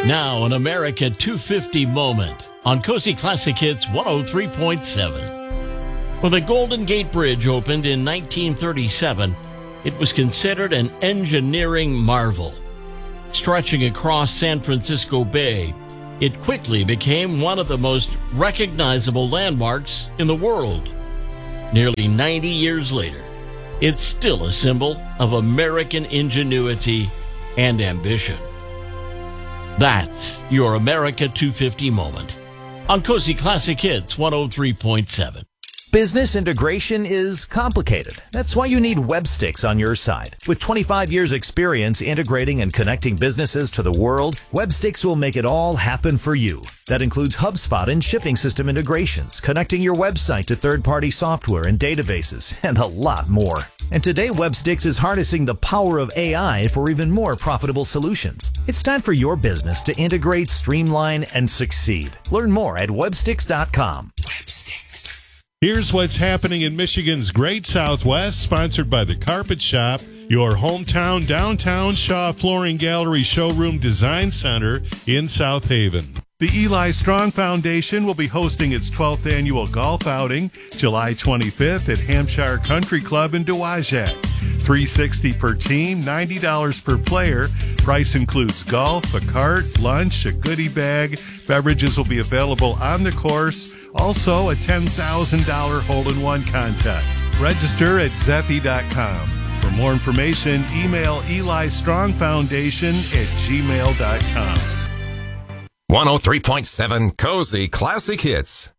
Now, an America 250 moment on Cozy Classic Hits 103.7. When the Golden Gate Bridge opened in 1937, it was considered an engineering marvel. Stretching across San Francisco Bay, it quickly became one of the most recognizable landmarks in the world. Nearly 90 years later, it's still a symbol of American ingenuity and ambition. That's your America 250 moment on Cozy Classic Hits 103.7. Business integration is complicated. That's why you need Webstix on your side. With 25 years experience integrating and connecting businesses to the world, Webstix will make it all happen for you. That includes HubSpot and shipping system integrations, connecting your website to third-party software and databases, and a lot more. And today, Webstix is harnessing the power of AI for even more profitable solutions. It's time for your business to integrate, streamline, and succeed. Learn more at Webstix.com. Webstix. Here's what's happening in Michigan's Great Southwest, sponsored by The Carpet Shop, your hometown downtown Shaw Flooring Gallery Showroom Design Center in South Haven. The Eli Strong Foundation will be hosting its 12th annual golf outing July 25th at Hampshire Country Club in Dowagiac. $360 per team, $90 per player. Price includes golf, a cart, lunch, a goodie bag. Beverages will be available on the course. Also, a $10,000 hole-in-one contest. Register at Zeffy.com. For more information, email elistrongfoundation@gmail.com. 103.7 Cozy Classic Hits.